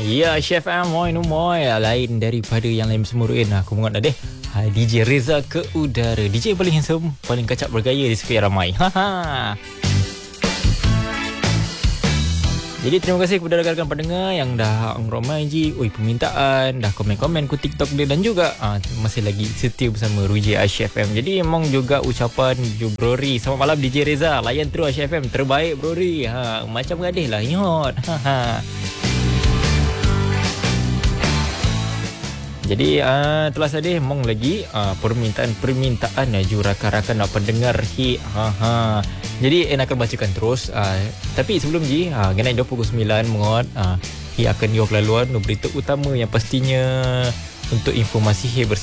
Ya, Chef Amoy Numoy lain daripada yang lain semua Ruin. Aku mengat dah deh. DJ Reza ke udara. DJ paling handsome, paling kacak bergaya di sekitar ramai. Jadi terima kasih kepada rakan-rakan pendengar yang dah ramai je permintaan, dah komen-komen ke TikTok dia dan juga masih lagi setia bersama Ruji Aisyah FM. Jadi memang juga ucapan Bro Ri. Selamat malam DJ Reza. Layan terus Aisyah FM. Terbaik Bro Ri. Macam gadis lah. Nyot. Jadi telah sadih mong lagi permintaan ju rakan-rakan nak pendengar hi. Jadi akan bacakan terus. Tapi sebelum je genai 29 mengot hi akan yo kelaluan berita utama yang pastinya untuk informasi hi